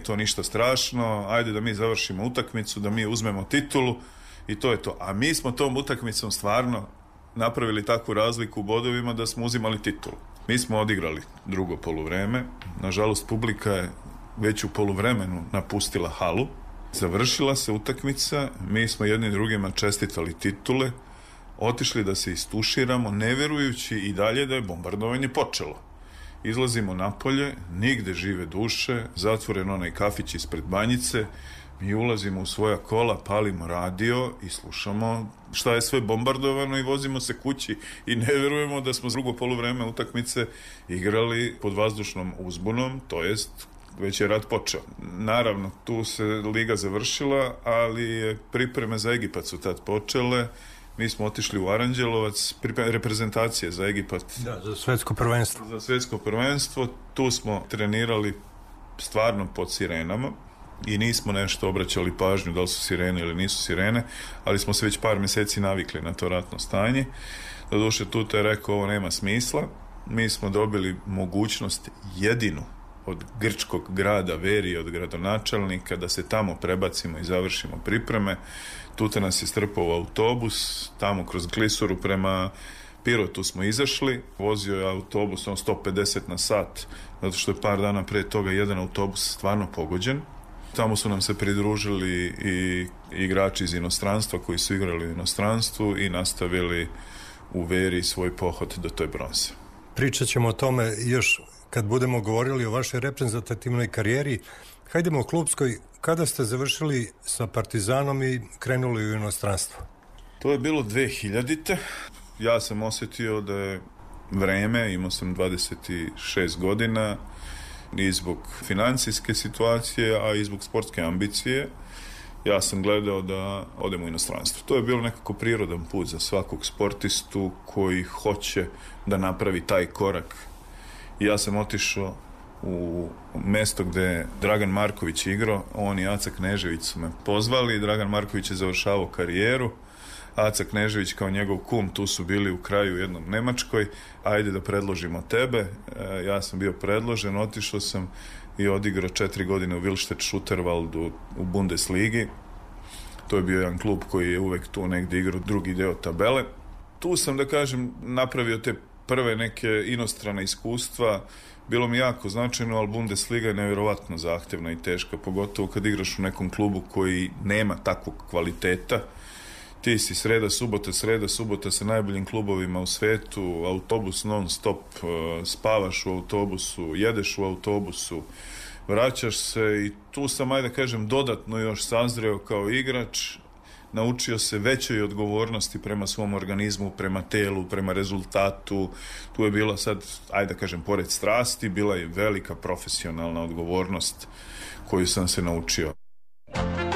to ništa strašno, ajde da mi završimo utakmicu, da mi uzmemo titulu i to je to. A mi smo tom utakmicom stvarno napravili takvu razliku u bodovima da smo uzimali titulu. Mi smo odigrali drugo poluvreme, nažalost publika je već u poluvremenu napustila halu, završila se utakmica, mi smo jedni drugima čestitali titule, otišli da se istuširamo, ne vjerujući i dalje da je bombardovanje počelo. Izlazimo napolje, nigde žive duše, zatvoren onaj kafić ispred Banjice, mi ulazimo u svoja kola, palimo radio i slušamo šta je sve bombardovano i vozimo se kući i ne vjerujemo da smo drugo poluvreme utakmice igrali pod vazdušnom uzbunom, to jest već je rat počeo. Naravno, tu se liga završila, ali je pripreme za Egipat su tad počele. Mi smo otišli u Aranđelovac, reprezentacije za Egipat. Da, za svjetsko prvenstvo. Za svjetsko prvenstvo. Tu smo trenirali stvarno pod sirenama i nismo nešto obraćali pažnju da li su sirene ili nisu sirene, ali smo se već par mjeseci navikli na to ratno stanje. Doduše, tu je rekao, ovo nema smisla. Mi smo dobili mogućnost jedinu od grčkog grada Veri, od gradonačelnika, da se tamo prebacimo i završimo pripreme. Tute nas je strpao u autobus, tamo kroz Klisuru prema Pirotu smo izašli, vozio je autobus 150 na sat, zato što je par dana prije toga jedan autobus stvarno pogođen. Tamo su nam se pridružili i igrači iz inostranstva koji su igrali u inostranstvu i nastavili u Veri svoj pohod do toj bronze. Pričat ćemo o tome još kad budemo govorili o vašoj reprezentativnoj karijeri. Hajdemo o klubskoj. Kada ste završili sa Partizanom i krenuli u inostranstvo? To je bilo 2000. Ja sam osjetio da je vreme, imao sam 26 godina i zbog financijske situacije, a i zbog sportske ambicije. Ja sam gledao da odem u inostranstvo. To je bilo nekako prirodan put za svakog sportistu koji hoće da napravi taj korak. Ja sam otišao u mesto gde je Dragan Marković igrao, on i Aca Knežević su me pozvali, Dragan Marković je završavao karijeru, Aca Knežević kao njegov kum, tu su bili u kraju jednom Nemačkoj, ajde da predložimo tebe. Ja sam bio predložen, otišao sam i odigrao 4 godine u Willstedt-Schutterwaldu u Bundesligi. To je bio jedan klub koji je uvek tu negdje igrao drugi deo tabele. Tu sam, da kažem, napravio te prve neke inostrane iskustva. Bilo mi jako značajno, ali Bundesliga je nevjerovatno zahtjevna i teška, pogotovo kad igraš u nekom klubu koji nema takvog kvaliteta. Ti si sreda, subota sa najboljim klubovima u svetu, autobus non stop, spavaš u autobusu, jedeš u autobusu, vraćaš se i tu sam, ajde kažem, dodatno još sazreo kao igrač, naučio se većoj odgovornosti prema svom organizmu, prema telu, prema rezultatu. Tu je bila sad, ajde kažem, pored strasti, bila je velika profesionalna odgovornost koju sam se naučio.